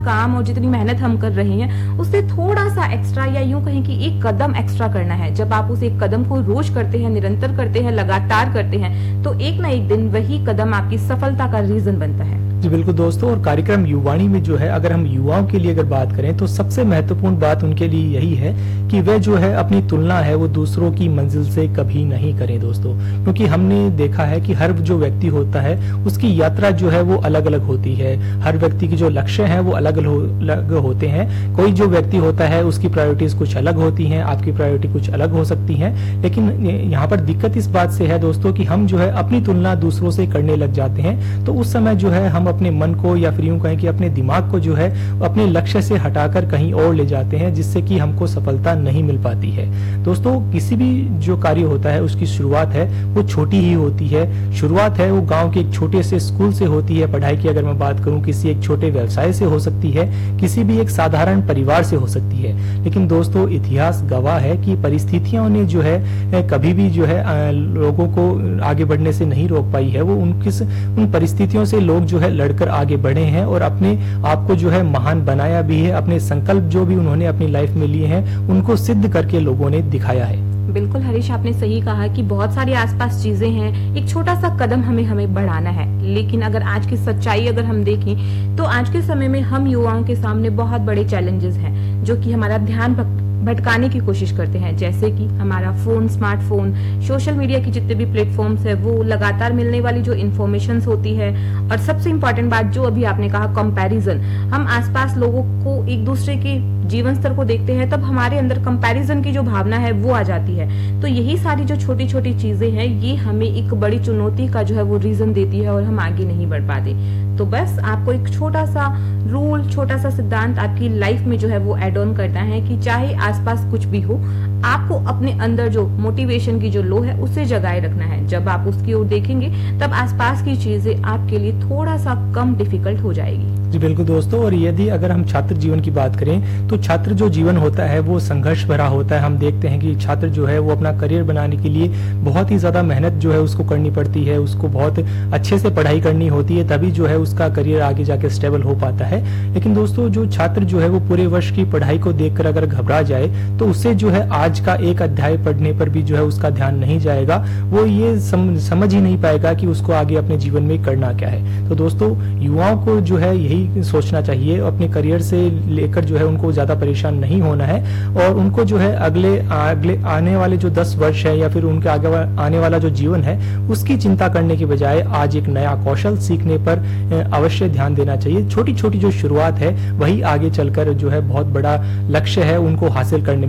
काम और जितनी मेहनत हम कर रहे हैं उससे थोड़ा सा एक्स्ट्रा, या यूं कहें कि एक कदम एक्स्ट्रा करना है। जब आप उस एक कदम को रोज करते हैं, निरंतर करते हैं, लगातार करते हैं, तो एक ना एक दिन वही कदम आपकी सफलता का रीजन बनता है। जी बिल्कुल दोस्तों, और कार्यक्रम युवाणी में जो है, अगर हम युवाओं के लिए अगर बात करें तो सबसे महत्वपूर्ण बात उनके लिए यही है कि वे जो है अपनी तुलना है वो दूसरों की मंजिल से कभी नहीं करें दोस्तों। क्योंकि हमने देखा है कि हर जो व्यक्ति होता है उसकी यात्रा जो है वो अलग अलग होती है। हर व्यक्ति की जो लक्ष्य है वो अलग अलग होते हैं। कोई जो व्यक्ति होता है उसकी प्रायोरिटीज कुछ अलग होती हैं, आपकी प्रायोरिटी कुछ अलग हो सकती है। लेकिन यहाँ पर दिक्कत इस बात से है दोस्तों कि हम जो है अपनी तुलना दूसरों से करने लग जाते हैं। तो उस समय जो है हम अपने मन को, या फिर यूं कहें कि अपने दिमाग को जो है अपने लक्ष्य से हटाकर कहीं और ले जाते हैं, जिससे कि हमको सफलता नहीं मिल पाती है। दोस्तों, किसी भी जो कार्य होता है उसकी शुरुआत है वो छोटी ही होती है। शुरुआत है वो गांव के एक छोटे से स्कूल से होती है। पढ़ाई की अगर मैं बात करूं, किसी एक छोटे व्यवसाय से हो सकती है, किसी भी एक साधारण परिवार से हो सकती है। लेकिन दोस्तों, इतिहास गवाह है कि परिस्थितियों ने जो है कभी भी जो है लोगों को आगे बढ़ने से नहीं रोक पाई है। वो उन परिस्थितियों से लोग जो है लड़कर आगे बढ़े हैं और अपने आप को जो है महान बनाया भी है। अपने संकल्प जो भी उन्होंने अपनी लाइफ में लिए हैं उनको सिद्ध करके लोगों ने दिखाया है। बिल्कुल हरीश, आपने सही कहा कि बहुत सारी आसपास चीजें हैं, एक छोटा सा कदम हमें बढ़ाना है। लेकिन अगर आज की सच्चाई अगर हम देखें तो आज के समय में हम युवाओं के सामने बहुत बड़े चैलेंजेस हैं जो कि हमारा ध्यान भटकाने की कोशिश करते हैं। जैसे कि हमारा फोन, स्मार्टफोन, सोशल मीडिया की जितने भी प्लेटफॉर्म्स है, वो लगातार मिलने वाली जो इन्फॉर्मेशन होती है, और सबसे इम्पोर्टेंट बात जो अभी आपने कहा, कंपैरिजन। हम आसपास लोगों को, एक दूसरे के जीवन स्तर को देखते हैं, तब हमारे अंदर कंपैरिजन की जो भावना है वो आ जाती है। तो यही सारी जो छोटी छोटी चीजें हैं ये हमें एक बड़ी चुनौती का जो है वो रीजन देती है और हम आगे नहीं बढ़ पाते। तो बस आपको एक छोटा सा रूल, छोटा सा सिद्धांत आपकी लाइफ में जो है वो एड ऑन करना है कि चाहे आसपास कुछ भी हो, आपको अपने अंदर जो मोटिवेशन की जो लो है उसे जगाए रखना है। जब आप उसकी ओर देखेंगे तब आसपास की चीजें आपके लिए थोड़ा सा कम डिफिकल्ट हो जाएगी। जी बिल्कुल दोस्तों, और यदि अगर हम छात्र जीवन की बात करें तो छात्र जो जीवन होता है वो संघर्ष भरा होता है। हम देखते हैं कि छात्र जो है वो अपना करियर बनाने के लिए बहुत ही ज्यादा मेहनत जो है उसको करनी पड़ती है, उसको बहुत अच्छे से पढ़ाई करनी होती है, तभी जो है उसका करियर आगे जाके स्टेबल हो पाता है। लेकिन दोस्तों, जो छात्र जो है वो पूरे वर्ष की पढ़ाई को देखकर अगर घबरा जाए तो उससे जो है आज का एक अध्याय पढ़ने पर भी जो है उसका ध्यान नहीं जाएगा। वो ये समझ ही नहीं पाएगा कि उसको आगे अपने जीवन में करना क्या है। तो दोस्तों, युवाओं को जो है यही सोचना चाहिए, अपने करियर से लेकर जो है उनको ज्यादा परेशान नहीं होना है, और उनको जो है अगले आने वाले जो 10 वर्ष है या फिर उनके आगे आने वाला जो जीवन है उसकी चिंता करने के बजाय आज एक नया कौशल सीखने पर अवश्य ध्यान देना चाहिए। छोटी छोटी जो शुरुआत है वही आगे चलकर जो है बहुत बड़ा लक्ष्य है उनको हासिल करने में